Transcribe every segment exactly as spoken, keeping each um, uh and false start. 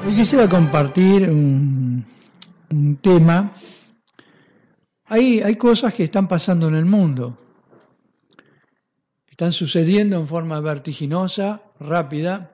Hoy quisiera compartir un, un tema. Hay, hay cosas que están pasando en el mundo. Están sucediendo en forma vertiginosa, rápida.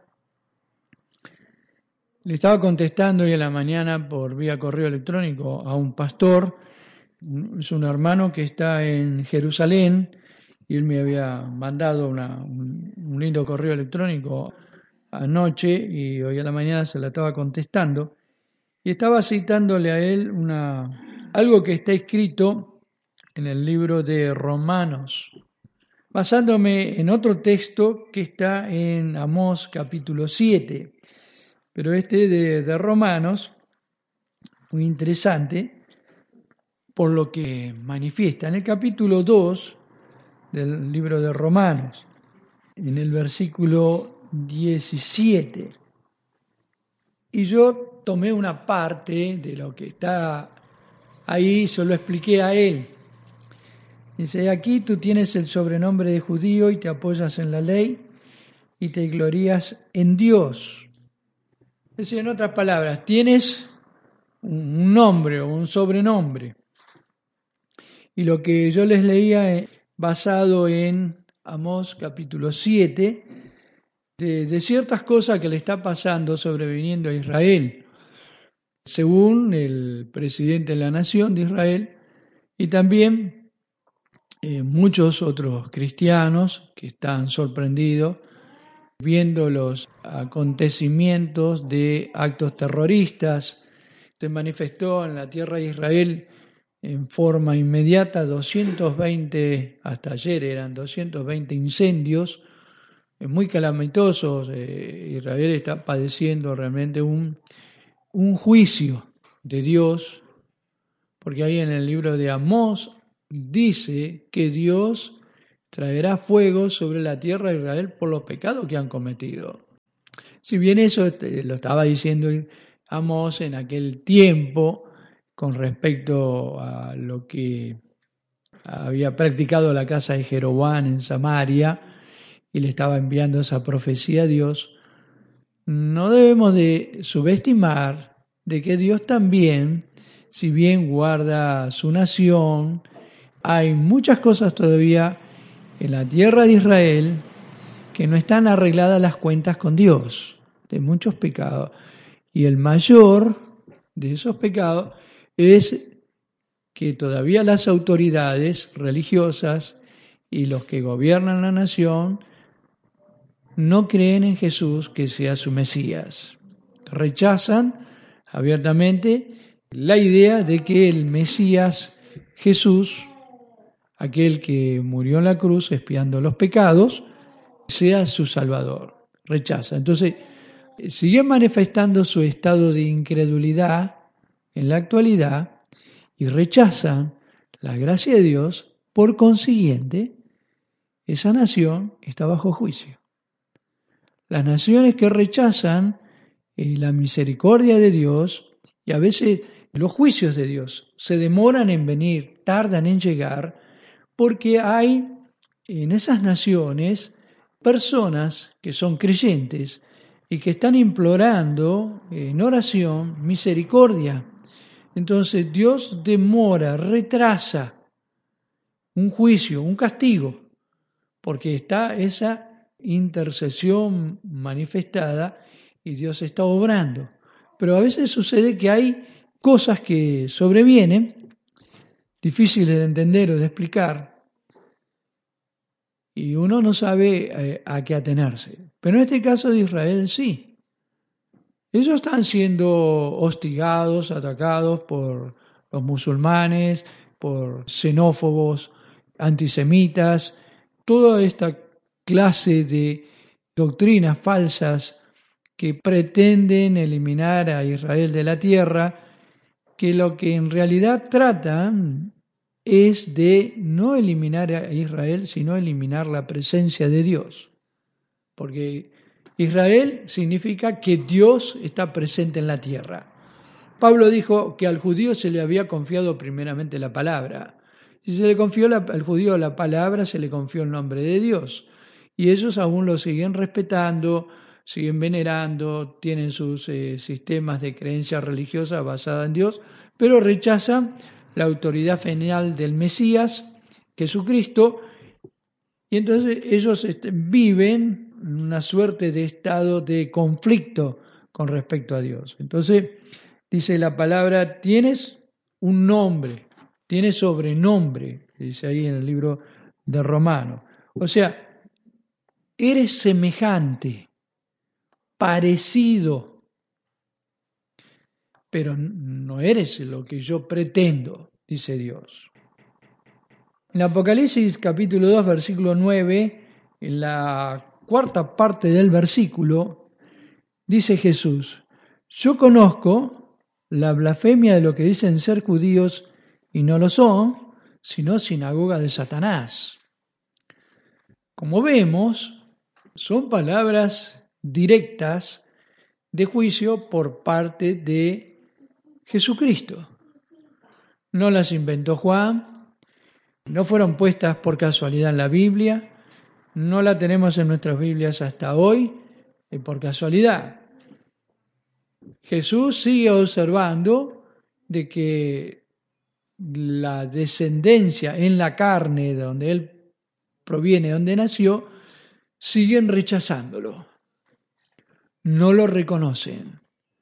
Le estaba contestando hoy en la mañana por vía correo electrónico a un pastor. Es un hermano que está en Jerusalén y él me había mandado una, un, un lindo correo electrónico anoche y hoy a la mañana se la estaba contestando. Y estaba citándole a él una, algo que está escrito en el libro de Romanos, basándome en otro texto que está en Amós capítulo siete. Pero este de, de Romanos, muy interesante, por lo que manifiesta en el capítulo dos del libro de Romanos, en el versículo diecisiete. Y yo tomé una parte de lo que está ahí, se lo expliqué a él. Dice, aquí tú tienes el sobrenombre de judío y te apoyas en la ley y te glorías en Dios. Es decir, en otras palabras, tienes un nombre o un sobrenombre. Y lo que yo les leía basado en Amós capítulo siete, de, de ciertas cosas que le está pasando sobreviniendo a Israel, según el presidente de la nación de Israel, y también eh, muchos otros cristianos que están sorprendidos viendo los acontecimientos de actos terroristas. Se manifestó en la tierra de Israel en forma inmediata doscientos veinte, hasta ayer eran doscientos veinte incendios muy calamitosos. Eh, Israel está padeciendo realmente un, un juicio de Dios, porque ahí en el libro de Amós dice que Dios traerá fuego sobre la tierra de Israel por los pecados que han cometido. Si bien eso lo estaba diciendo Amós en aquel tiempo con respecto a lo que había practicado la casa de Jeroboam en Samaria y le estaba enviando esa profecía a Dios, no debemos de subestimar de que Dios también, si bien guarda su nación, hay muchas cosas todavía en la tierra de Israel que no están arregladas las cuentas con Dios, de muchos pecados. Y el mayor de esos pecados es que todavía las autoridades religiosas y los que gobiernan la nación no creen en Jesús que sea su Mesías. Rechazan abiertamente la idea de que el Mesías Jesús, aquel que murió en la cruz expiando los pecados, sea su Salvador. Rechaza. Entonces, siguen manifestando su estado de incredulidad en la actualidad y rechazan la gracia de Dios. Por consiguiente, esa nación está bajo juicio. Las naciones que rechazan eh, la misericordia de Dios, y a veces los juicios de Dios se demoran en venir, tardan en llegar, porque hay en esas naciones personas que son creyentes y que están implorando en oración misericordia. Entonces Dios demora, retrasa un juicio, un castigo, porque está esa intercesión manifestada y Dios está obrando. Pero a veces sucede que hay cosas que sobrevienen, difíciles de entender o de explicar, y uno no sabe eh, a qué atenerse. Pero en este caso de Israel sí. Ellos están siendo hostigados, atacados por los musulmanes, por xenófobos, antisemitas, toda esta clase de doctrinas falsas que pretenden eliminar a Israel de la tierra, que lo que en realidad tratan es de no eliminar a Israel, sino eliminar la presencia de Dios. Porque Israel significa que Dios está presente en la tierra. Pablo dijo que al judío se le había confiado primeramente la palabra. Si se le confió la, al judío la palabra, se le confió el nombre de Dios. Y ellos aún lo siguen respetando, siguen venerando, tienen sus eh, sistemas de creencia religiosa basada en Dios, pero rechazan la autoridad final del Mesías, Jesucristo, y entonces ellos este, viven una suerte de estado de conflicto con respecto a Dios. Entonces, dice la palabra, tienes un nombre, tienes sobrenombre, dice ahí en el libro de Romanos. O sea, eres semejante, parecido, pero no eres lo que yo pretendo, dice Dios. En Apocalipsis capítulo dos, versículo nueve, en la cuarta parte del versículo, dice Jesús, yo conozco la blasfemia de lo que dicen ser judíos y no lo son, sino sinagoga de Satanás. Como vemos, son palabras directas de juicio por parte de Jesucristo. No las inventó Juan, no fueron puestas por casualidad en la Biblia, no la tenemos en nuestras Biblias hasta hoy eh, por casualidad. Jesús sigue observando de que la descendencia en la carne de donde él proviene, donde nació, siguen rechazándolo, no lo reconocen.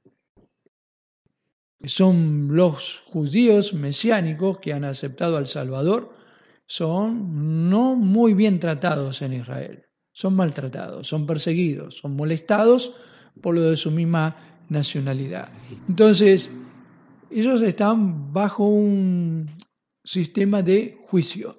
Son los judíos mesiánicos que han aceptado al Salvador, son no muy bien tratados en Israel, son maltratados, son perseguidos, son molestados por lo de su misma nacionalidad. Entonces, ellos están bajo un sistema de juicio.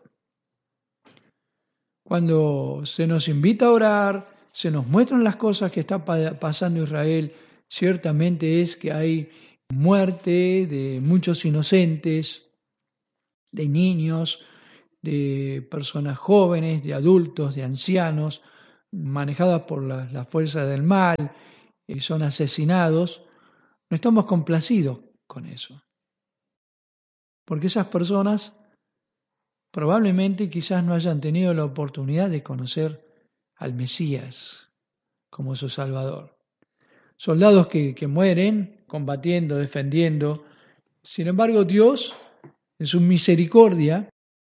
Cuando se nos invita a orar, se nos muestran las cosas que está pasando en Israel, ciertamente es que hay muerte de muchos inocentes, de niños, de personas jóvenes, de adultos, de ancianos, manejadas por la, la fuerza del mal, y son asesinados. No estamos complacidos con eso, porque esas personas probablemente quizás no hayan tenido la oportunidad de conocer al Mesías como su Salvador. Soldados que, que mueren combatiendo, defendiendo. Sin embargo, Dios, en su misericordia,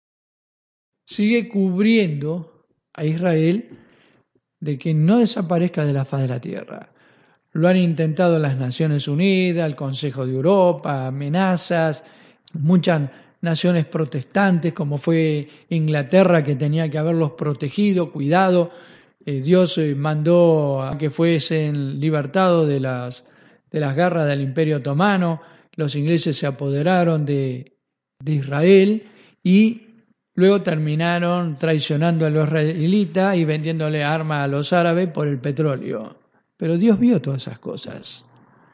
sigue cubriendo a Israel de que no desaparezca de la faz de la tierra. Lo han intentado las Naciones Unidas, el Consejo de Europa, amenazas, muchas naciones protestantes, como fue Inglaterra, que tenía que haberlos protegido, cuidado. Eh, Dios eh, mandó a que fuesen libertados de las, de las garras del Imperio Otomano. Los ingleses se apoderaron de, de Israel y luego terminaron traicionando a los israelitas y vendiéndole armas a los árabes por el petróleo. Pero Dios vio todas esas cosas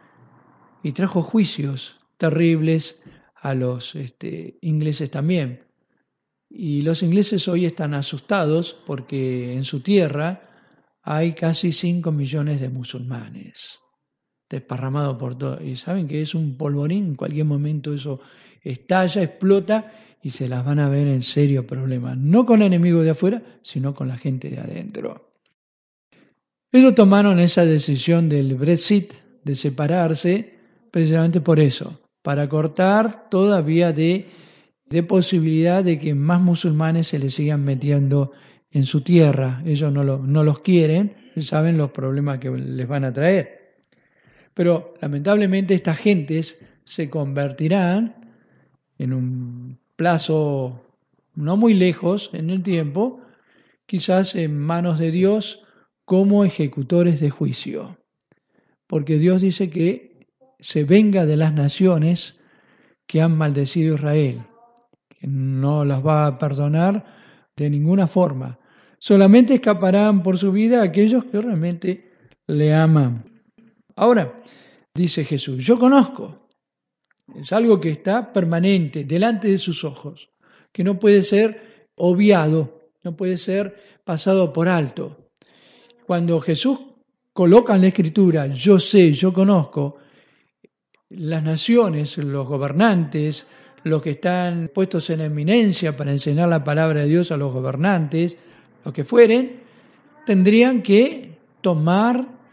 y trajo juicios terribles a los este, ingleses también. Y los ingleses hoy están asustados porque en su tierra hay casi cinco millones de musulmanes desparramados por todo. Y saben que es un polvorín, en cualquier momento eso estalla, explota y se las van a ver en serio problemas. No con enemigos de afuera, sino con la gente de adentro. Ellos tomaron esa decisión del Brexit, de separarse, precisamente por eso, para cortar toda vía de, de posibilidad de que más musulmanes se les sigan metiendo en su tierra. Ellos no, lo, no los quieren, saben los problemas que les van a traer. Pero lamentablemente estas gentes se convertirán en un plazo no muy lejos en el tiempo, quizás en manos de Dios como ejecutores de juicio. Porque Dios dice que se venga de las naciones que han maldecido a Israel, que no las va a perdonar de ninguna forma. Solamente escaparán por su vida aquellos que realmente le aman. Ahora, dice Jesús, yo conozco, es algo que está permanente delante de sus ojos, que no puede ser obviado, no puede ser pasado por alto. Cuando Jesús coloca en la Escritura, yo sé, yo conozco, las naciones, los gobernantes, los que están puestos en eminencia para enseñar la palabra de Dios a los gobernantes, los que fueren, tendrían que tomar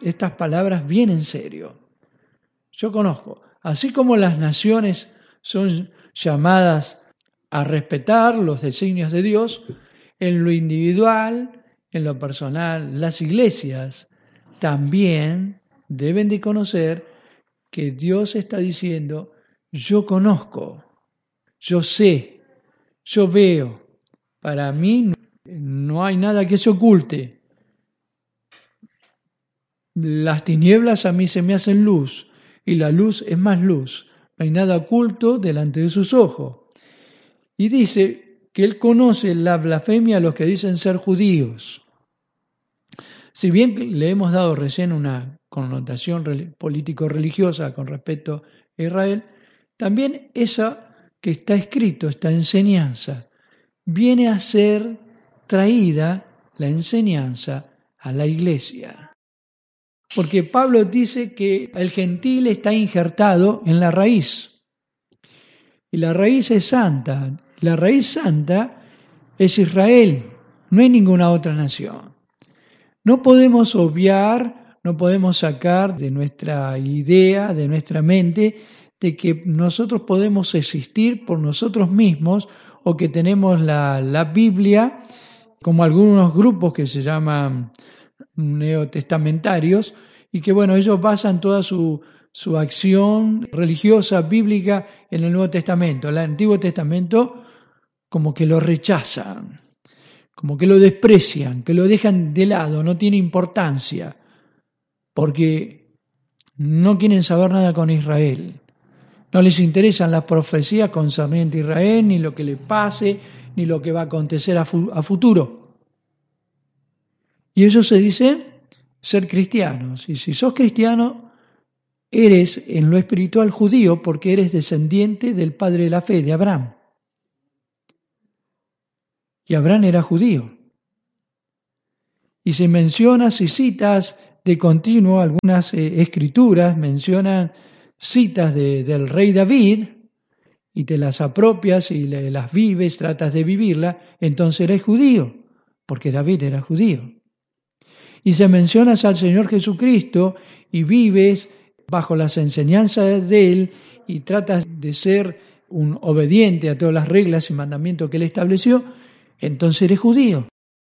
estas palabras bien en serio. Yo conozco, así como las naciones son llamadas a respetar los designios de Dios, en lo individual, en lo personal, las iglesias también deben de conocer que Dios está diciendo, yo conozco, yo sé, yo veo, para mí no hay nada que se oculte. Las tinieblas a mí se me hacen luz y la luz es más luz. No hay nada oculto delante de sus ojos. Y dice que él conoce la blasfemia a los que dicen ser judíos. Si bien le hemos dado recién una connotación político-religiosa con respecto a Israel, también esa que está escrito, esta enseñanza, viene a ser traída la enseñanza a la iglesia. Porque Pablo dice que el gentil está injertado en la raíz. Y la raíz es santa. La raíz santa es Israel, no hay ninguna otra nación. No podemos obviar, no podemos sacar de nuestra idea, de nuestra mente, de que nosotros podemos existir por nosotros mismos o que tenemos la, la Biblia, como algunos grupos que se llaman neotestamentarios, y que bueno, ellos basan toda su, su acción religiosa, bíblica, en el Nuevo Testamento. El Antiguo Testamento como que lo rechazan, como que lo desprecian, que lo dejan de lado, no tiene importancia, porque no quieren saber nada con Israel. No les interesan las profecías concernientes a Israel, ni lo que le pase, ni lo que va a acontecer a, fu- a futuro. Y ellos se dicen ser cristianos. Y si sos cristiano, eres en lo espiritual judío porque eres descendiente del padre de la fe, de Abraham. Y Abraham era judío. Y se menciona, si citas de continuo algunas eh, escrituras, mencionan citas de, del rey David, y te las apropias y le, las vives, tratas de vivirla, entonces eres judío, porque David era judío. Y se mencionas al Señor Jesucristo y vives bajo las enseñanzas de Él y tratas de ser un obediente a todas las reglas y mandamientos que Él estableció, entonces eres judío.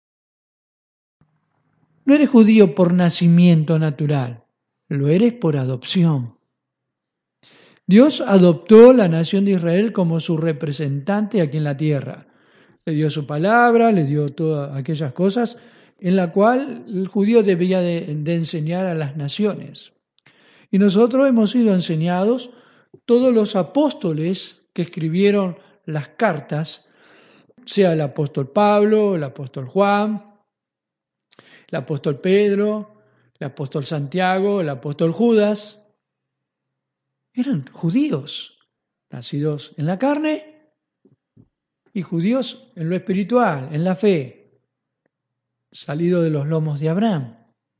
No eres judío por nacimiento natural, lo eres por adopción. Dios adoptó la nación de Israel como su representante aquí en la tierra. Le dio su palabra, le dio todas aquellas cosas en la cual el judío debía de, de enseñar a las naciones. Y nosotros hemos sido enseñados, todos los apóstoles que escribieron las cartas, sea el apóstol Pablo, el apóstol Juan, el apóstol Pedro, el apóstol Santiago, el apóstol Judas, eran judíos, nacidos en la carne y judíos en lo espiritual, en la fe, salidos de los lomos de Abraham.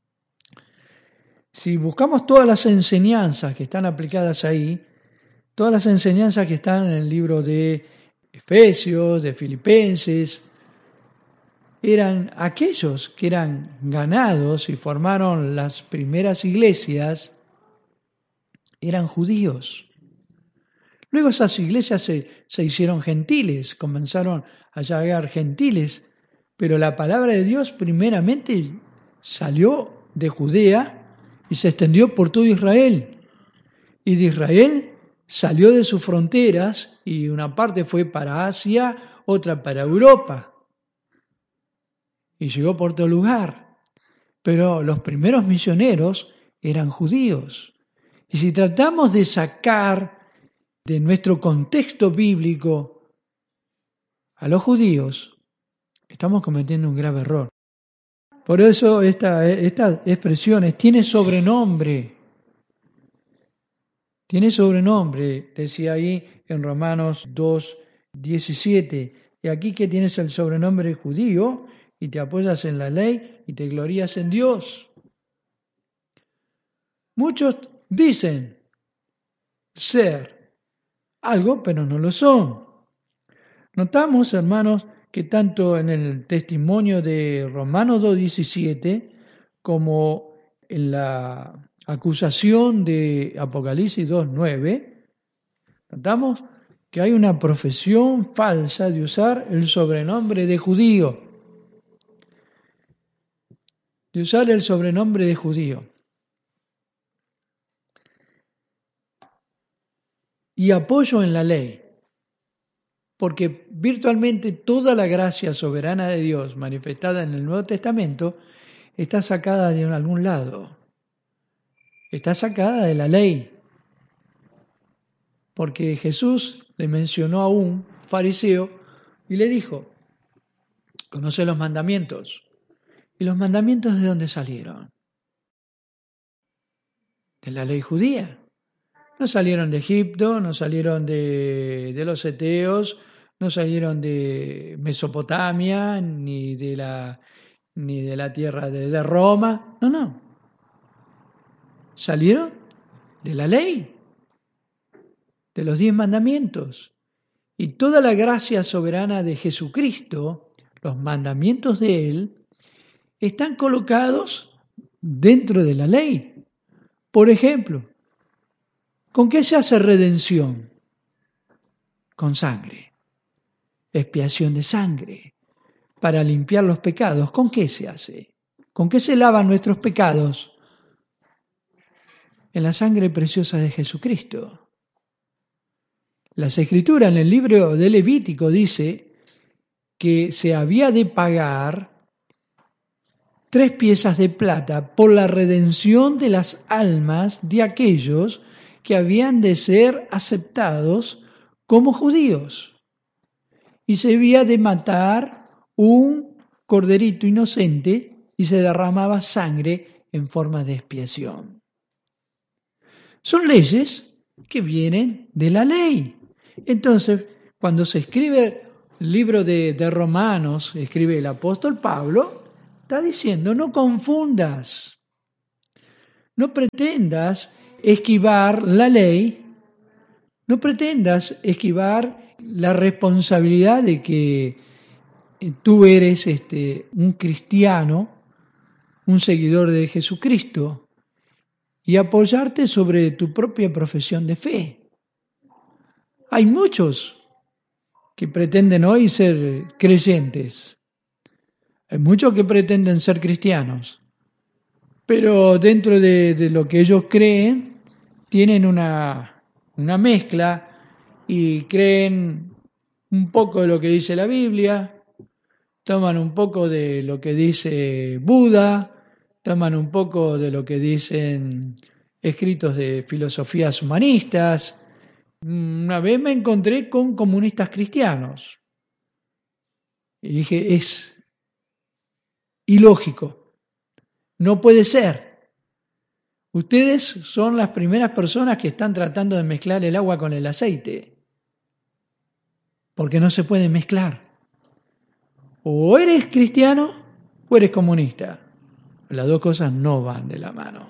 Si buscamos todas las enseñanzas que están aplicadas ahí, todas las enseñanzas que están en el libro de Efesios, de Filipenses, eran aquellos que eran ganados y formaron las primeras iglesias, eran judíos. Luego esas iglesias se, se hicieron gentiles, comenzaron a llegar gentiles, pero la palabra de Dios primeramente salió de Judea y se extendió por todo Israel. Y de Israel salió de sus fronteras y una parte fue para Asia, otra para Europa. Y llegó por todo lugar. Pero los primeros misioneros eran judíos. Y si tratamos de sacar de nuestro contexto bíblico a los judíos, estamos cometiendo un grave error. Por eso esta, esta expresión es, tiene sobrenombre. Tiene sobrenombre, decía ahí en Romanos dos, diecisiete. Y aquí que tienes el sobrenombre judío y te apoyas en la ley y te glorías en Dios. Muchos dicen ser algo, pero no lo son. Notamos, hermanos, que tanto en el testimonio de Romanos dos diecisiete como en la acusación de Apocalipsis dos nueve, notamos que hay una profesión falsa de usar el sobrenombre de judío, de usar el sobrenombre de judío. Y apoyo en la ley, porque virtualmente toda la gracia soberana de Dios manifestada en el Nuevo Testamento está sacada de algún lado, está sacada de la ley, porque Jesús le mencionó a un fariseo y le dijo, conoce los mandamientos. ¿Y los mandamientos de dónde salieron? De la ley judía. No salieron de Egipto, no salieron de, de los eteos, no salieron de Mesopotamia, ni de la, ni de la tierra de, de Roma. No, no. Salieron de la ley, de los diez mandamientos. Y toda la gracia soberana de Jesucristo, los mandamientos de Él, están colocados dentro de la ley. Por ejemplo, ¿con qué se hace redención? Con sangre. Expiación de sangre. Para limpiar los pecados, ¿con qué se hace? ¿Con qué se lavan nuestros pecados? En la sangre preciosa de Jesucristo. Las Escrituras en el libro de Levítico dice que se había de pagar tres piezas de plata por la redención de las almas de aquellos que habían de ser aceptados como judíos. Y se había de matar un corderito inocente y se derramaba sangre en forma de expiación. Son leyes que vienen de la ley. Entonces, cuando se escribe el libro de, de Romanos, escribe el apóstol Pablo, está diciendo, no confundas, no pretendas esquivar la ley, no pretendas esquivar la responsabilidad de que tú eres este, un cristiano, un seguidor de Jesucristo, y apoyarte sobre tu propia profesión de fe. Hay muchos que pretenden hoy ser creyentes, hay muchos que pretenden ser cristianos, pero dentro de, de lo que ellos creen, tienen una, una mezcla y creen un poco de lo que dice la Biblia, toman un poco de lo que dice Buda, toman un poco de lo que dicen escritos de filosofías humanistas. Una vez me encontré con comunistas cristianos y dije, es ilógico, no puede ser. Ustedes son las primeras personas que están tratando de mezclar el agua con el aceite, porque no se puede mezclar. O eres cristiano o eres comunista. Las dos cosas no van de la mano.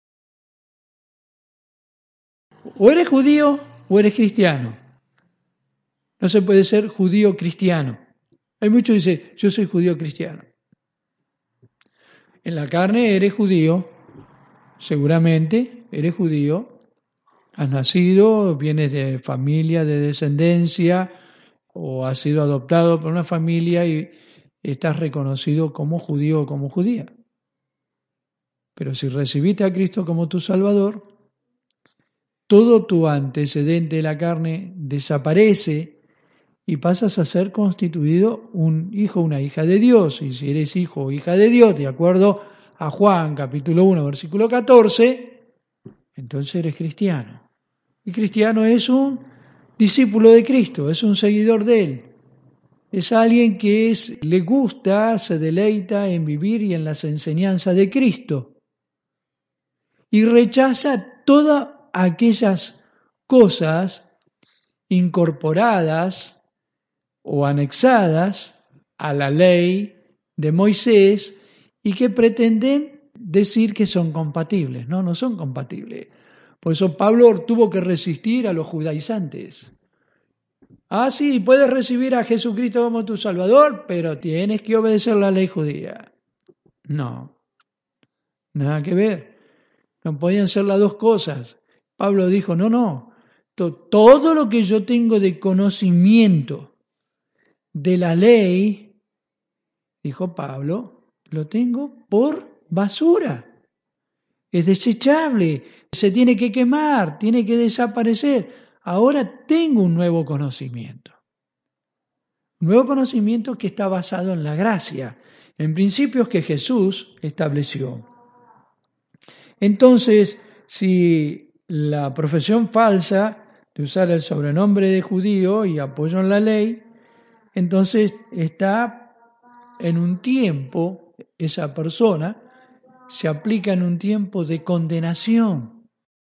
O eres judío o eres cristiano. No se puede ser judío cristiano. Hay muchos que dicen, yo soy judío cristiano. En la carne eres judío, seguramente eres judío, has nacido, vienes de familia, de descendencia, o has sido adoptado por una familia y estás reconocido como judío o como judía. Pero si recibiste a Cristo como tu Salvador, todo tu antecedente de la carne desaparece y pasas a ser constituido un hijo o una hija de Dios. Y si eres hijo o hija de Dios, de acuerdo a Juan capítulo uno, versículo catorce, entonces eres cristiano. Y cristiano es un discípulo de Cristo, es un seguidor de Él. Es alguien que es, le gusta, se deleita en vivir y en las enseñanzas de Cristo. Y rechaza todas aquellas cosas incorporadas o anexadas a la ley de Moisés y que pretenden decir que son compatibles. No, no son compatibles. Por eso Pablo tuvo que resistir a los judaizantes. Ah, sí, puedes recibir a Jesucristo como tu Salvador, pero tienes que obedecer la ley judía. No, Nada que ver. No podían ser las dos cosas. Pablo dijo, no, no, to- todo lo que yo tengo de conocimiento de la ley, dijo Pablo, lo tengo por basura. Es desechable, se tiene que quemar, tiene que desaparecer. Ahora tengo un nuevo conocimiento. Un nuevo conocimiento que está basado en la gracia, en principios que Jesús estableció. Entonces, si la profesión falsa de usar el sobrenombre de judío y apoyo en la ley, entonces está en un tiempo, esa persona se aplica en un tiempo de condenación.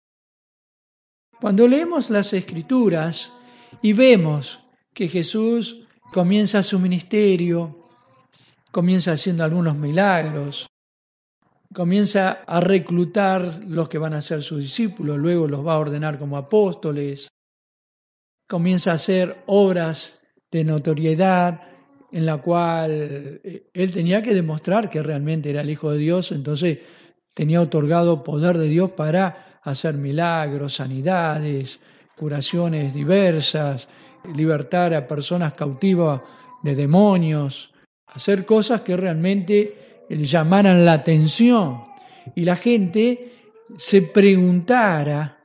Cuando leemos las Escrituras y vemos que Jesús comienza su ministerio, comienza haciendo algunos milagros, comienza a reclutar los que van a ser sus discípulos, luego los va a ordenar como apóstoles, comienza a hacer obras de notoriedad en la cual él tenía que demostrar que realmente era el Hijo de Dios, entonces tenía otorgado poder de Dios para hacer milagros, sanidades, curaciones diversas, libertar a personas cautivas de demonios, hacer cosas que realmente llamaran la atención y la gente se preguntara,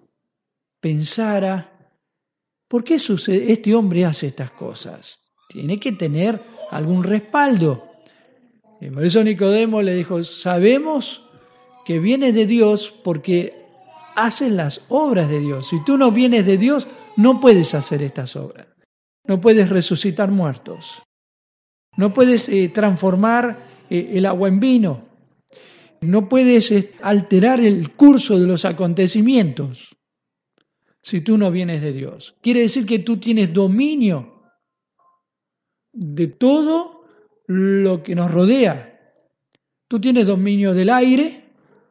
pensara, ¿por qué sucede? Este hombre hace estas cosas? Tiene que tener algún respaldo. Y por eso Nicodemo le dijo, sabemos que vienes de Dios porque haces las obras de Dios. Si tú no vienes de Dios, no puedes hacer estas obras. No puedes resucitar muertos. No puedes eh, transformar eh, el agua en vino. No puedes eh, alterar el curso de los acontecimientos si tú no vienes de Dios. Quiere decir que tú tienes dominio de todo lo que nos rodea. Tú tienes dominio del aire,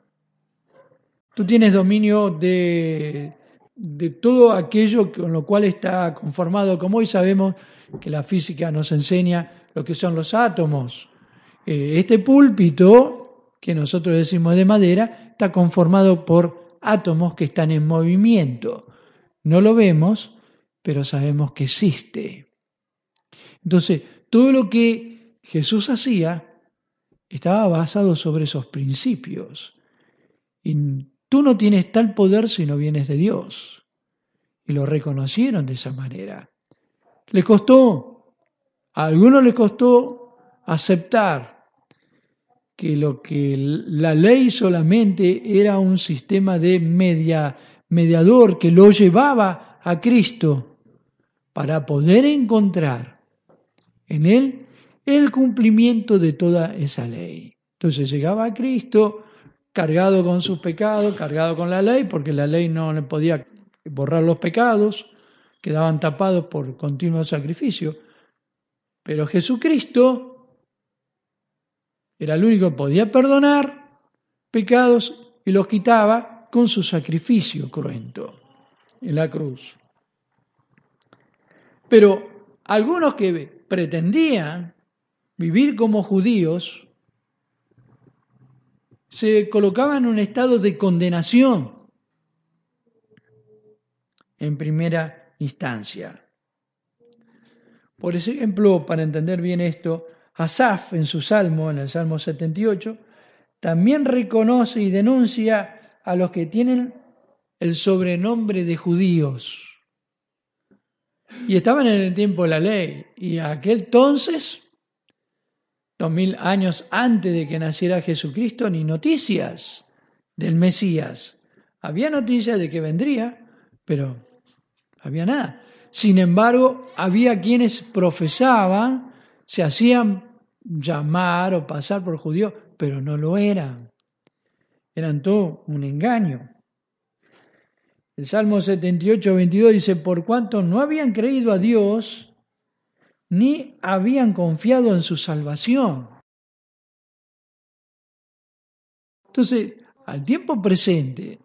tú tienes dominio de, de todo aquello con lo cual está conformado, como hoy sabemos que la física nos enseña lo que son los átomos. Eh, este púlpito, que nosotros decimos de madera, está conformado por átomos que están en movimiento. No lo vemos, pero sabemos que existe. Entonces, todo lo que Jesús hacía estaba basado sobre esos principios. Y tú no tienes tal poder si no vienes de Dios. Y lo reconocieron de esa manera. Le costó, a algunos les costó aceptar que lo que la ley solamente era un sistema de media, mediador que lo llevaba a Cristo para poder encontrar en él el cumplimiento de toda esa ley. Entonces llegaba a Cristo cargado con sus pecados, cargado con la ley, porque la ley no le podía borrar los pecados, quedaban tapados por continuo sacrificio. Pero Jesucristo era el único que podía perdonar pecados y los quitaba con su sacrificio cruento en la cruz. Pero algunos que pretendían vivir como judíos se colocaban en un estado de condenación en primera instancia. Por ejemplo, para entender bien esto, Asaf en su salmo, en el Salmo setenta y ocho, también reconoce y denuncia a los que tienen el sobrenombre de judíos. Y estaban en el tiempo de la ley, y aquel entonces, dos mil años antes de que naciera Jesucristo, ni noticias del Mesías. Había noticias de que vendría, pero no había nada. Sin embargo, había quienes profesaban, se hacían llamar o pasar por judíos, pero no lo eran. Eran todo un engaño. El Salmo setenta y ocho, veintidós dice, por cuanto no habían creído a Dios, ni habían confiado en su salvación. Entonces, al tiempo presente,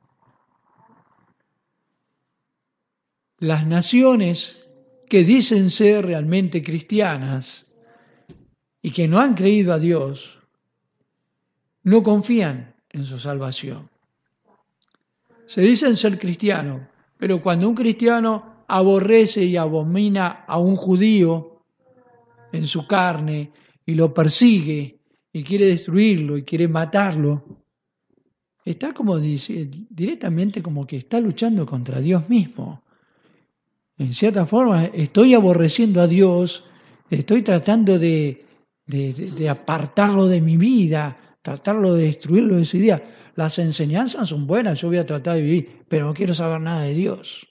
las naciones que dicen ser realmente cristianas y que no han creído a Dios, no confían en su salvación. Se dicen ser cristianos, pero cuando un cristiano aborrece y abomina a un judío en su carne y lo persigue y quiere destruirlo y quiere matarlo, está como dice, directamente como que está luchando contra Dios mismo. En cierta forma, estoy aborreciendo a Dios, estoy tratando de, de, de apartarlo de mi vida, tratarlo de destruirlo de su vida. Las enseñanzas son buenas, yo voy a tratar de vivir, pero no quiero saber nada de Dios.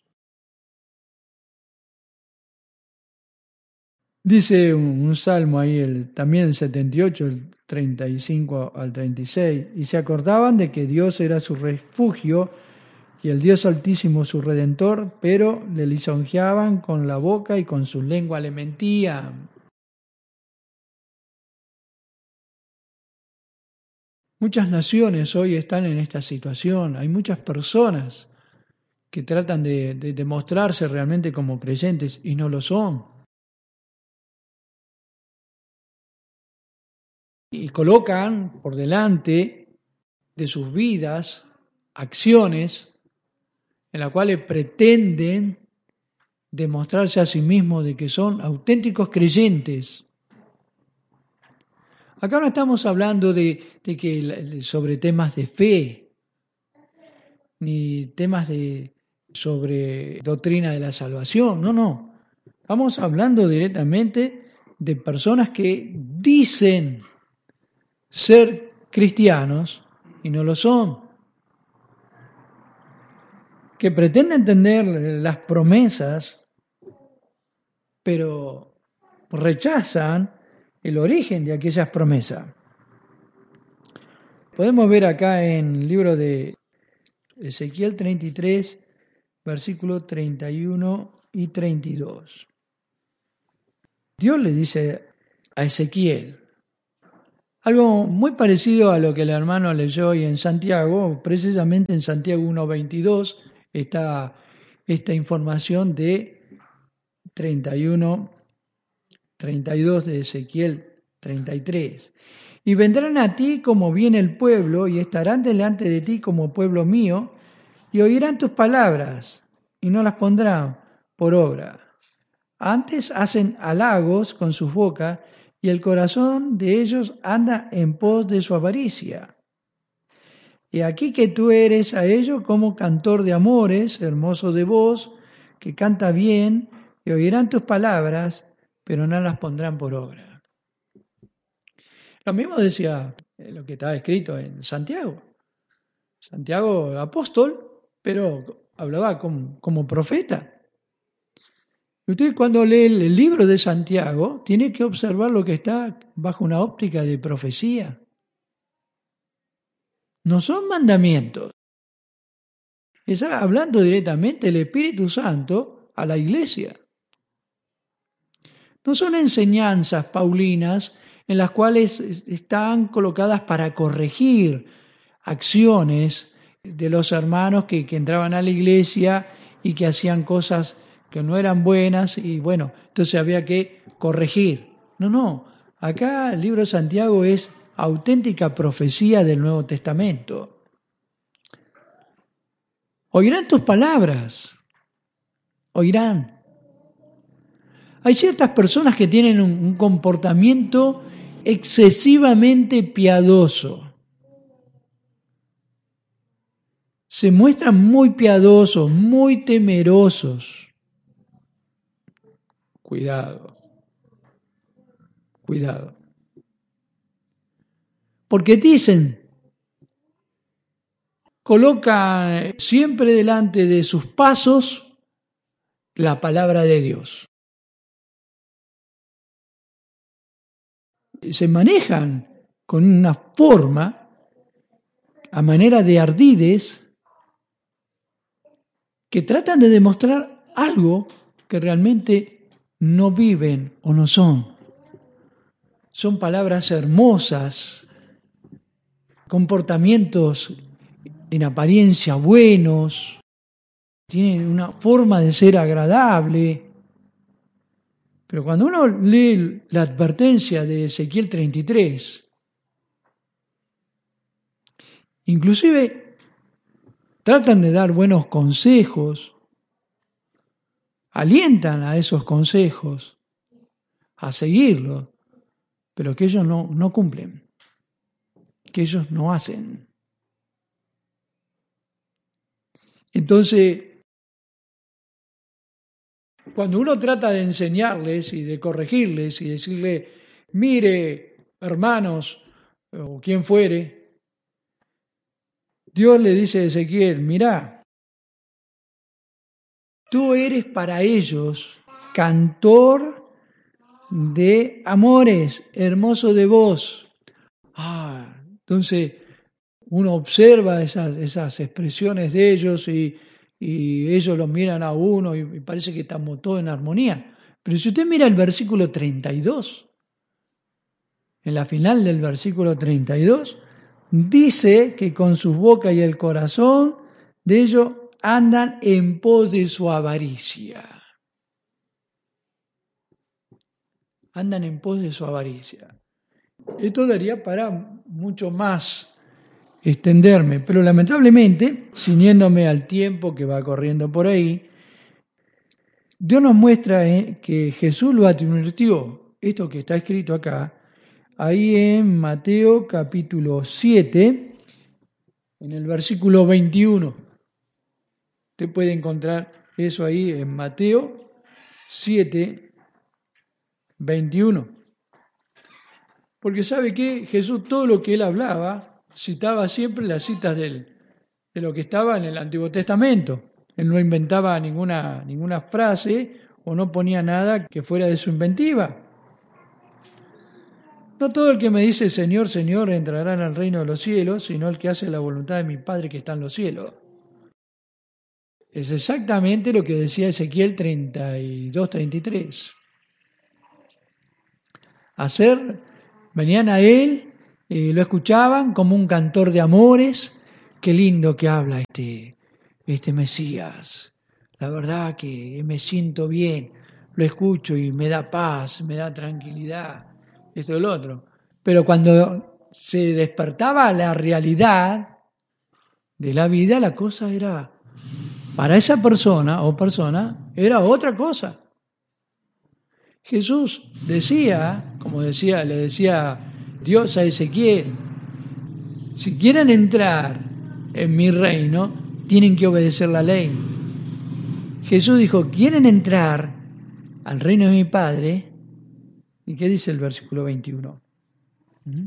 Dice un, un salmo ahí, el, también el setenta y ocho, el treinta y cinco al treinta y seis, y se acordaban de que Dios era su refugio y el Dios Altísimo su Redentor, pero le lisonjeaban con la boca y con su lengua le mentían. Muchas naciones hoy están en esta situación, hay muchas personas que tratan de, de demostrarse realmente como creyentes y no lo son. Y colocan por delante de sus vidas acciones en las cuales pretenden demostrarse a sí mismos de que son auténticos creyentes. Acá no estamos hablando de, de que sobre temas de fe, ni temas de sobre doctrina de la salvación, no, no. Estamos hablando directamente de personas que dicen ser cristianos y no lo son, que pretenden entender las promesas, pero rechazan el origen de aquellas promesas. Podemos ver acá en el libro de Ezequiel treinta y tres, versículos treinta y uno y treinta y dos. Dios le dice a Ezequiel algo muy parecido a lo que el hermano leyó hoy en Santiago, precisamente en Santiago uno veintidós está esta información de treinta y uno, treinta y dos de Ezequiel treinta y tres. Y vendrán a ti como viene el pueblo, y estarán delante de ti como pueblo mío, y oirán tus palabras, y no las pondrán por obra. Antes hacen halagos con sus bocas, y el corazón de ellos anda en pos de su avaricia. Y aquí que tú eres a ellos como cantor de amores, hermoso de voz, que canta bien, y oirán tus palabras, pero no las pondrán por obra. Lo mismo decía lo que estaba escrito en Santiago. Santiago, apóstol, pero hablaba como, como profeta. Usted cuando lee el libro de Santiago tiene que observar lo que está bajo una óptica de profecía. No son mandamientos. Está hablando directamente el Espíritu Santo a la iglesia. No son enseñanzas paulinas en las cuales están colocadas para corregir acciones de los hermanos que, que entraban a la iglesia y que hacían cosas que no eran buenas y bueno, entonces había que corregir. No, no, acá el libro de Santiago es auténtica profecía del Nuevo Testamento. Oirán tus palabras, oirán. Hay ciertas personas que tienen un, un comportamiento excesivamente piadoso. Se muestran muy piadosos, muy temerosos. Cuidado, cuidado. Porque dicen, colocan siempre delante de sus pasos la palabra de Dios. Se manejan con una forma, a manera de ardides, que tratan de demostrar algo que realmente no viven o no son. Son palabras hermosas, comportamientos en apariencia buenos, tienen una forma de ser agradable. Pero cuando uno lee la advertencia de Ezequiel treinta y tres, Inclusive tratan de dar buenos consejos, alientan a esos consejos a seguirlos, pero que ellos no, no cumplen, que ellos no hacen. Entonces, cuando uno trata de enseñarles y de corregirles y decirle, mire, hermanos, o quien fuere, Dios le dice a Ezequiel, mirá, tú eres para ellos cantor de amores, hermoso de voz. Ah, entonces uno observa esas, esas expresiones de ellos y, y ellos los miran a uno y, y parece que estamos todos en armonía. Pero si usted mira el versículo treinta y dos, en la final del versículo treinta y dos, dice que con sus bocas y el corazón de ellos andan en pos de su avaricia. Andan en pos de su avaricia. Esto daría para mucho más extenderme, pero lamentablemente, ciñéndome al tiempo que va corriendo por ahí, Dios nos muestra eh, que Jesús lo advirtió, esto que está escrito acá, ahí en Mateo capítulo siete, en el versículo veintiuno. Usted puede encontrar eso ahí en Mateo siete, veintiuno. Porque sabe que Jesús todo lo que él hablaba, citaba siempre las citas del, de lo que estaba en el Antiguo Testamento. Él no inventaba ninguna, ninguna frase o no ponía nada que fuera de su inventiva. No todo el que me dice Señor, Señor entrará en el reino de los cielos, sino el que hace la voluntad de mi Padre que está en los cielos. Es exactamente lo que decía Ezequiel treinta y dos, treinta y tres. Hacer, venían a él, y lo escuchaban como un cantor de amores. Qué lindo que habla este, este Mesías. La verdad que me siento bien, lo escucho y me da paz, me da tranquilidad, esto y lo otro. Pero cuando se despertaba la realidad de la vida, la cosa era, para esa persona o persona, era otra cosa. Jesús decía, como decía, le decía Dios a Ezequiel, si quieren entrar en mi reino, tienen que obedecer la ley. Jesús dijo, ¿quieren entrar al reino de mi Padre? ¿Y qué dice el versículo veintiuno? ¿Mm?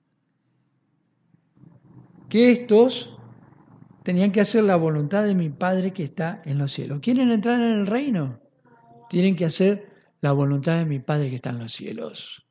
Que estos tenían que hacer la voluntad de mi Padre que está en los cielos. ¿Quieren entrar en el reino? Tienen que hacer la voluntad de mi Padre que está en los cielos.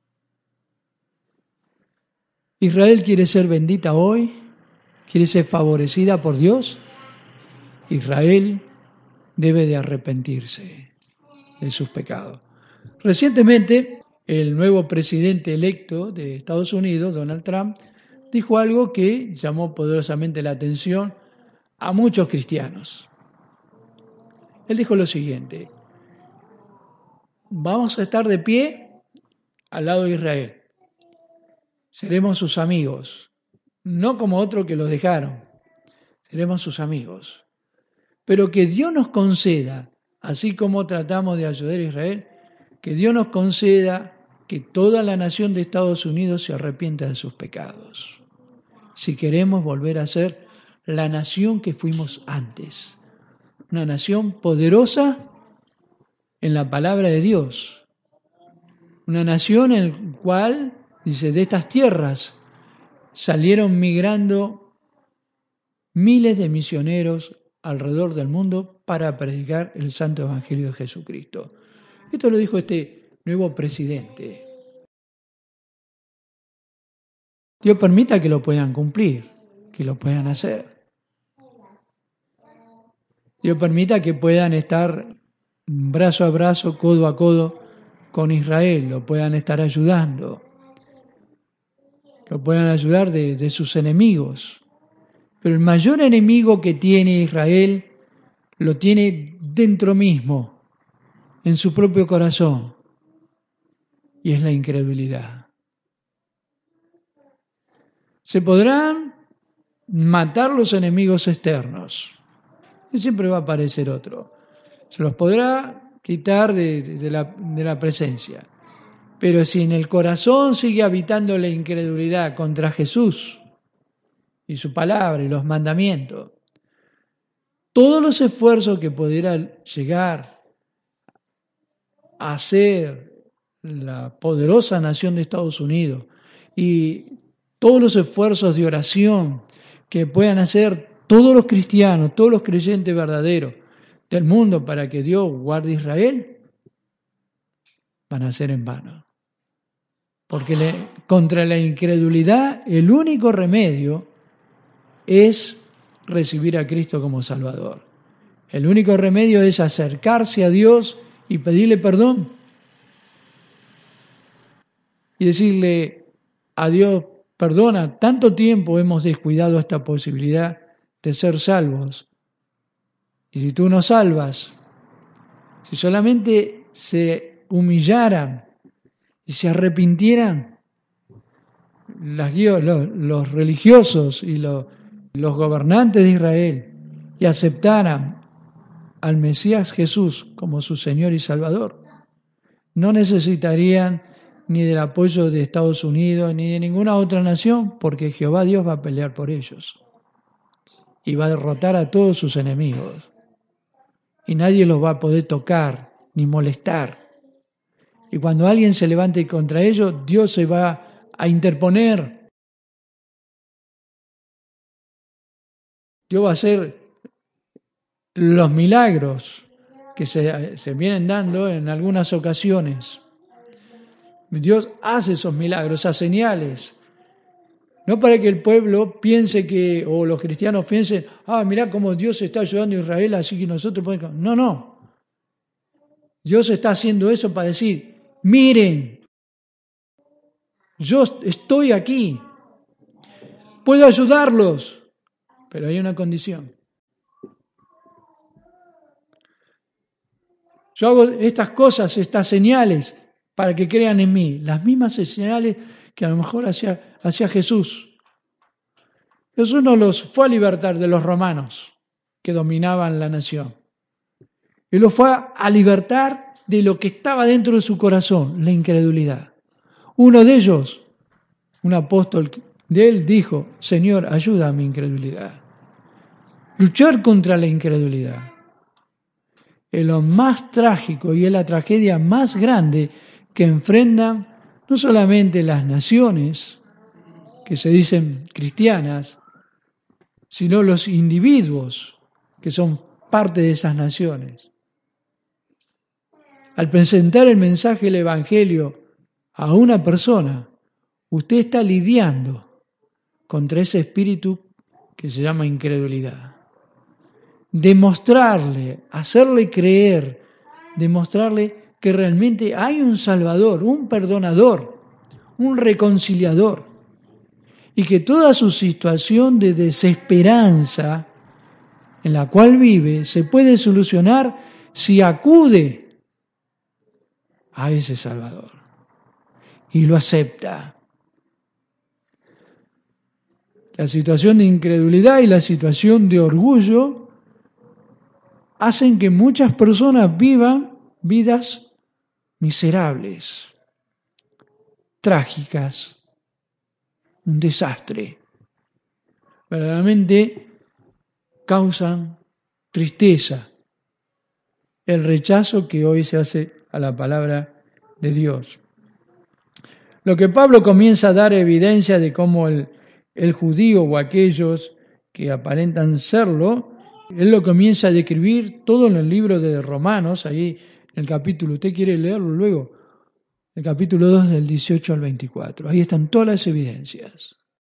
Israel quiere ser bendita hoy, quiere ser favorecida por Dios. Israel debe de arrepentirse de sus pecados. Recientemente, el nuevo presidente electo de Estados Unidos, Donald Trump, dijo algo que llamó poderosamente la atención a muchos cristianos. Él dijo lo siguiente: vamos a estar de pie al lado de Israel. Seremos sus amigos, no como otros que los dejaron. Seremos sus amigos. Pero que Dios nos conceda, así como tratamos de ayudar a Israel, que Dios nos conceda que toda la nación de Estados Unidos se arrepienta de sus pecados. Si queremos volver a ser la nación que fuimos antes. Una nación poderosa en la palabra de Dios. Una nación en la cual, dice, de estas tierras salieron migrando miles de misioneros alrededor del mundo para predicar el santo evangelio de Jesucristo. Esto lo dijo este nuevo presidente. Dios permita que lo puedan cumplir, que lo puedan hacer. Dios permita que puedan estar brazo a brazo, codo a codo con Israel, lo puedan estar ayudando, lo puedan ayudar de, de sus enemigos. Pero el mayor enemigo que tiene Israel lo tiene dentro mismo, en su propio corazón, y es la incredulidad. Se podrán matar los enemigos externos. Y siempre va a aparecer otro. Se los podrá quitar de, de, la, de la presencia. Pero si en el corazón sigue habitando la incredulidad contra Jesús y su palabra y los mandamientos, todos los esfuerzos que pudiera llegar a hacer la poderosa nación de Estados Unidos y todos los esfuerzos de oración que puedan hacer todos los cristianos, todos los creyentes verdaderos del mundo para que Dios guarde a Israel, van a ser en vano. Porque le, contra la incredulidad el único remedio es recibir a Cristo como Salvador. El único remedio es acercarse a Dios y pedirle perdón. Y decirle a Dios, perdona, tanto tiempo hemos descuidado esta posibilidad de ser salvos. Y si tú nos salvas, si solamente se humillaran y se arrepintieran las, los, los religiosos y los, los gobernantes de Israel y aceptaran al Mesías Jesús como su Señor y Salvador, no necesitarían ni del apoyo de Estados Unidos ni de ninguna otra nación, porque Jehová Dios va a pelear por ellos y va a derrotar a todos sus enemigos y nadie los va a poder tocar ni molestar. Y cuando alguien se levante contra ellos, Dios se va a interponer. Dios va a hacer los milagros que se, se vienen dando en algunas ocasiones. Dios hace esos milagros, esas señales. No para que el pueblo piense que, o los cristianos piensen, ah, mirá cómo Dios está ayudando a Israel, así que nosotros podemos... No, no. Dios está haciendo eso para decir, miren, yo estoy aquí, puedo ayudarlos, pero hay una condición. Yo hago estas cosas, estas señales, para que crean en mí, las mismas señales que a lo mejor hacía, hacía Jesús. Jesús no los fue a libertar de los romanos que dominaban la nación. Él los fue a libertar de lo que estaba dentro de su corazón, la incredulidad. Uno de ellos, un apóstol de él, dijo, Señor, ayuda a mi incredulidad. Luchar contra la incredulidad es lo más trágico y es la tragedia más grande que enfrentan no solamente las naciones que se dicen cristianas, sino los individuos que son parte de esas naciones. Al presentar el mensaje del Evangelio a una persona, usted está lidiando contra ese espíritu que se llama incredulidad. Demostrarle, hacerle creer, demostrarle que realmente hay un Salvador, un perdonador, un reconciliador, y que toda su situación de desesperanza en la cual vive se puede solucionar si acude a ese Salvador y lo acepta. La situación de incredulidad y la situación de orgullo hacen que muchas personas vivan vidas miserables, trágicas, un desastre. Verdaderamente causan tristeza, el rechazo que hoy se hace a la palabra de Dios. Lo que Pablo comienza a dar evidencia de cómo el, el judío o aquellos que aparentan serlo, él lo comienza a describir todo en el libro de Romanos, ahí en el capítulo, usted quiere leerlo luego, el capítulo dos del dieciocho al veinticuatro, ahí están todas las evidencias.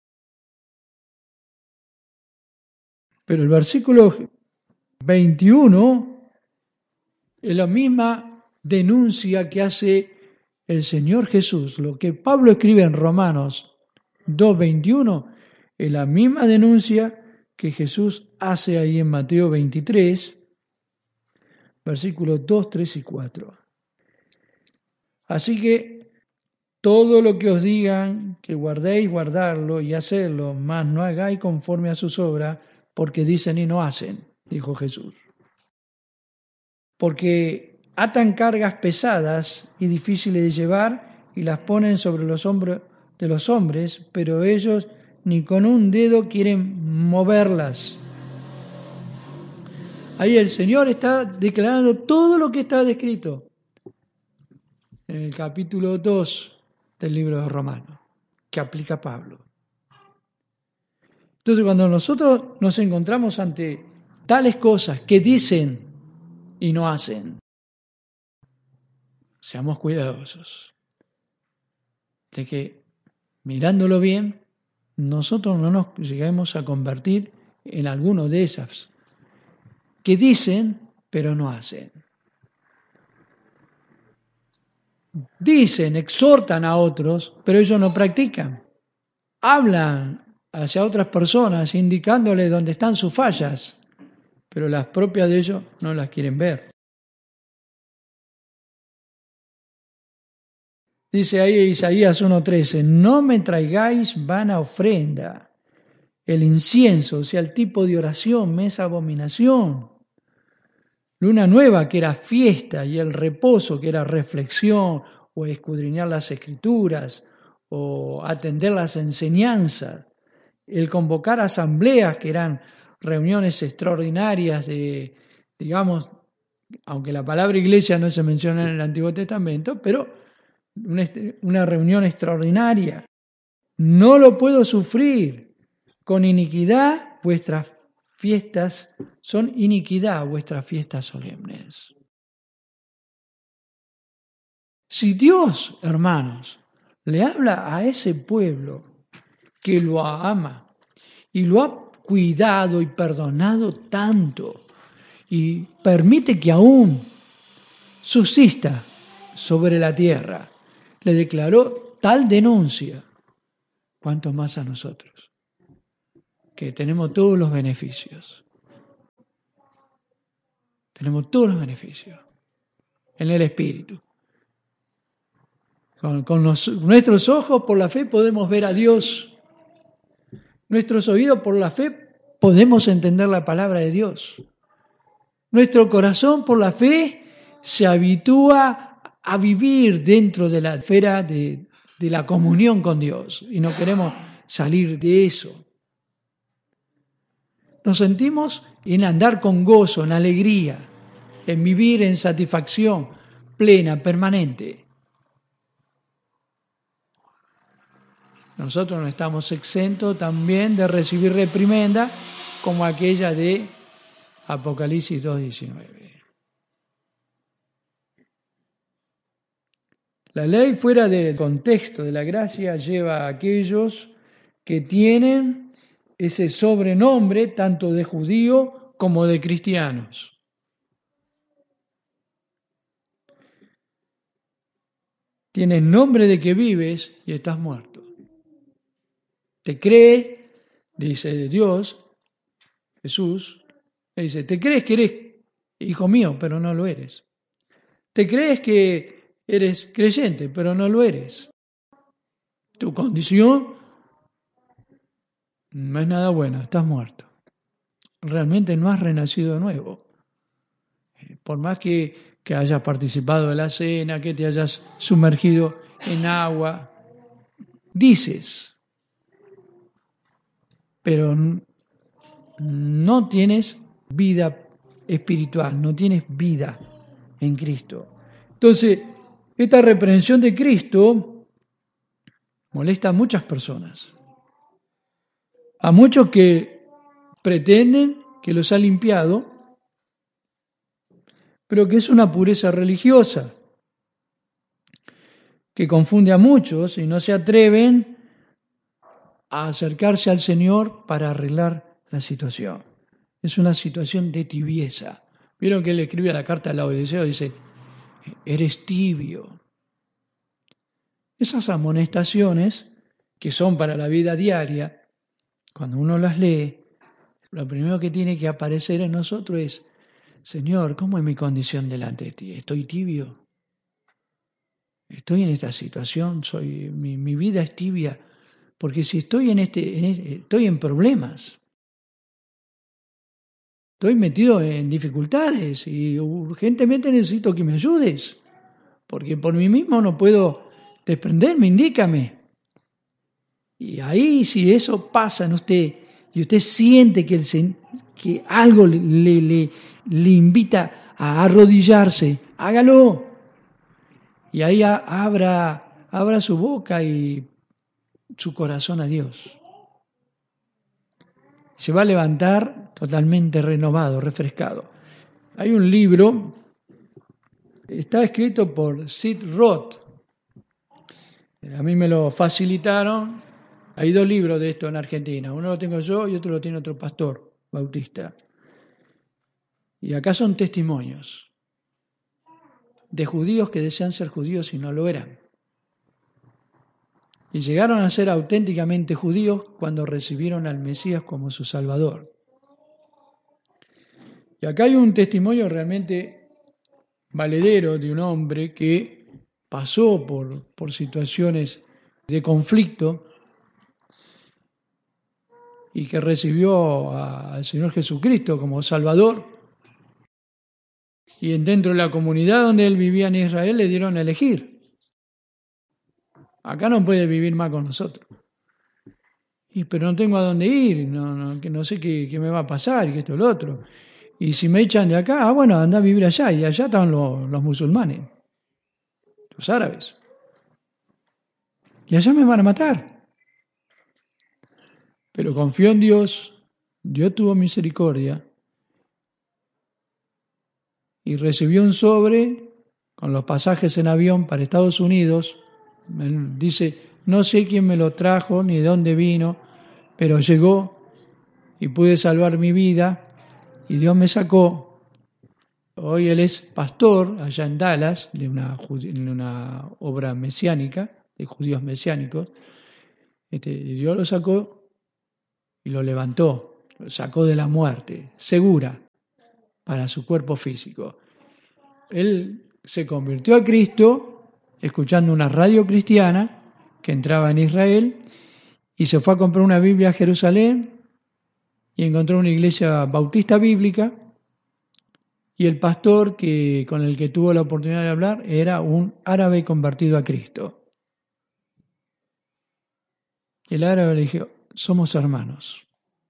Pero el versículo veintiuno es la misma denuncia que hace el Señor Jesús. Lo que Pablo escribe en Romanos dos veintiuno es la misma denuncia que Jesús hace ahí en Mateo veintitrés, versículos dos, tres y cuatro. Así que todo lo que os digan que guardéis, guardarlo y hacerlo, mas no hagáis conforme a sus obras, porque dicen y no hacen, dijo Jesús. Porque atan cargas pesadas y difíciles de llevar y las ponen sobre los hombros de los hombres, pero ellos ni con un dedo quieren moverlas. Ahí el Señor está declarando todo lo que está descrito en el capítulo dos del libro de Romanos, que aplica Pablo. Entonces, cuando nosotros nos encontramos ante tales cosas que dicen y no hacen, seamos cuidadosos de que, mirándolo bien, nosotros no nos lleguemos a convertir en alguno de esas que dicen pero no hacen. Dicen, exhortan a otros, pero ellos no practican. Hablan hacia otras personas indicándoles dónde están sus fallas, pero las propias de ellos no las quieren ver. Dice ahí Isaías uno trece, no me traigáis vana ofrenda. El incienso, o sea, el tipo de oración, me es abominación. Luna nueva, que era fiesta, y el reposo, que era reflexión, o escudriñar las escrituras, o atender las enseñanzas. El convocar asambleas, que eran reuniones extraordinarias de, digamos, aunque la palabra iglesia no se menciona en el Antiguo Testamento, pero una, una reunión extraordinaria. No lo puedo sufrir. Con iniquidad vuestras fiestas son iniquidad, vuestras fiestas solemnes. Si Dios, hermanos, le habla a ese pueblo que lo ama y lo ha cuidado y perdonado tanto y permite que aún subsista sobre la tierra, le declaró tal denuncia, cuanto más a nosotros, que tenemos todos los beneficios. Tenemos todos los beneficios en el Espíritu. Con, con los, nuestros ojos por la fe podemos ver a Dios. Nuestros oídos por la fe podemos entender la palabra de Dios. Nuestro corazón por la fe se habitúa a vivir dentro de la esfera de, de la comunión con Dios y no queremos salir de eso. Nos sentimos en andar con gozo, en alegría, en vivir en satisfacción plena, permanente. Nosotros no estamos exentos también de recibir reprimenda como aquella de Apocalipsis dos diecinueve. La ley fuera del contexto de la gracia lleva a aquellos que tienen ese sobrenombre tanto de judío como de cristianos. Tienes nombre de que vives y estás muerto. Te crees, dice Dios, Jesús, dice, te crees que eres hijo mío, pero no lo eres. Te crees que eres creyente, pero no lo eres. Tu condición no es nada buena, estás muerto. Realmente no has renacido de nuevo. Por más que, que hayas participado de la cena, que te hayas sumergido en agua, dices, pero no tienes vida espiritual, no tienes vida en Cristo. Entonces, esta reprensión de Cristo molesta a muchas personas. A muchos que pretenden que los ha limpiado, pero que es una pureza religiosa, que confunde a muchos y no se atreven a acercarse al Señor para arreglar la situación. Es una situación de tibieza. Vieron que él escribe la carta a la Odisea, dice, eres tibio. Esas amonestaciones, que son para la vida diaria, cuando uno las lee, lo primero que tiene que aparecer en nosotros es, Señor, ¿cómo es mi condición delante de ti? ¿Estoy tibio? estoy en esta situación, soy, mi, mi vida es tibia, porque si estoy en este, en este, estoy en problemas, estoy metido en dificultades y urgentemente necesito que me ayudes, porque por mí mismo no puedo desprenderme, indícame. Y ahí si eso pasa en usted y usted siente que, el, que algo le, le, le invita a arrodillarse, hágalo. Y ahí abra, abra su boca y su corazón a Dios. Se va a levantar totalmente renovado, refrescado. Hay un libro, está escrito por Sid Roth. A mí me lo facilitaron. Hay dos libros de esto en Argentina. Uno lo tengo yo y otro lo tiene otro pastor bautista. Y acá son testimonios de judíos que desean ser judíos y no lo eran. Y llegaron a ser auténticamente judíos cuando recibieron al Mesías como su Salvador. Y acá hay un testimonio realmente valedero de un hombre que pasó por, por situaciones de conflicto y que recibió a, al Señor Jesucristo como Salvador. Y dentro de la comunidad donde él vivía en Israel le dieron a elegir. Acá no puede vivir más con nosotros. Y pero no tengo a dónde ir, no, no, que no sé qué, qué me va a pasar, y que esto y lo otro. Y si me echan de acá, ah, bueno, anda a vivir allá, y allá están los, los musulmanes, los árabes. Y allá me van a matar. Pero confió en Dios, Dios tuvo misericordia, y recibió un sobre con los pasajes en avión para Estados Unidos. Él dice, no sé quién me lo trajo, ni de dónde vino, pero llegó y pude salvar mi vida, y Dios me sacó. Hoy él es pastor allá en Dallas, de una, de una obra mesiánica, de judíos mesiánicos. Este, y Dios lo sacó y lo levantó, lo sacó de la muerte, segura, para su cuerpo físico. Él se convirtió a Cristo escuchando una radio cristiana que entraba en Israel y se fue a comprar una Biblia a Jerusalén y encontró una iglesia bautista bíblica. Y el pastor que, con el que tuvo la oportunidad de hablar era un árabe convertido a Cristo. Y el árabe le dijo, somos hermanos.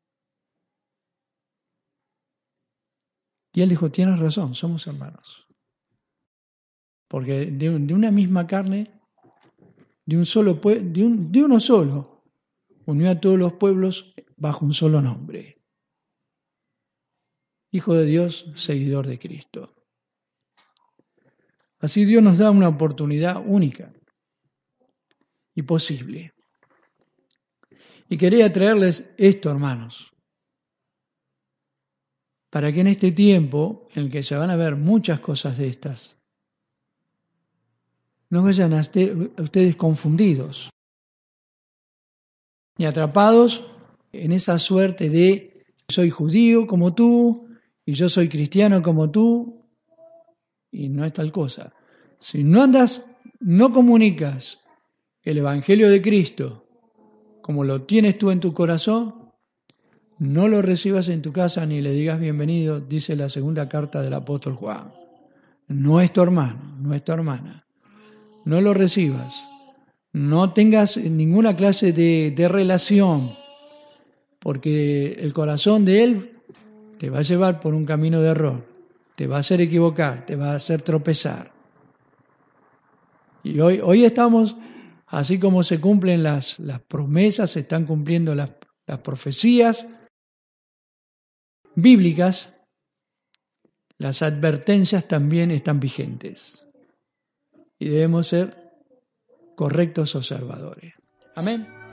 Y él dijo, tienes razón, somos hermanos. Porque de, de una misma carne, de, un solo, de, un, de uno solo, unió a todos los pueblos bajo un solo nombre. Hijo de Dios, seguidor de Cristo. Así Dios nos da una oportunidad única y posible. Y quería traerles esto, hermanos, para que en este tiempo, en el que se van a ver muchas cosas de estas, no vayan a ustedes confundidos ni atrapados en esa suerte de soy judío como tú y yo soy cristiano como tú, y no es tal cosa. Si no andas, no comunicas el Evangelio de Cristo como lo tienes tú en tu corazón, no lo recibas en tu casa ni le digas bienvenido, dice la segunda carta del apóstol Juan. No es tu hermano, no es tu hermana. No lo recibas. No tengas ninguna clase de, de relación, porque el corazón de él te va a llevar por un camino de error, te va a hacer equivocar, te va a hacer tropezar. Y hoy, hoy estamos, así como se cumplen las, las promesas, se están cumpliendo las, las profecías bíblicas, las advertencias también están vigentes. Y debemos ser correctos observadores. Amén.